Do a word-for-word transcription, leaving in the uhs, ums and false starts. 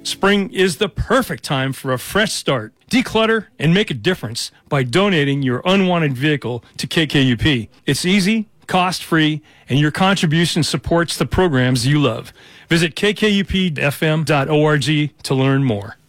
Spring is the perfect time for a fresh start. Declutter and make a difference by donating your unwanted vehicle to K K U P. It's easy, cost-free, and your contribution supports the programs you love. Visit k k u p f m dot org to learn more.